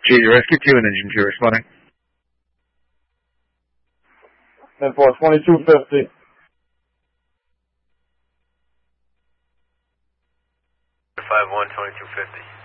G, Rescue 2 and Engine 2 responding. 10-4, 2250. 5-1, 2250.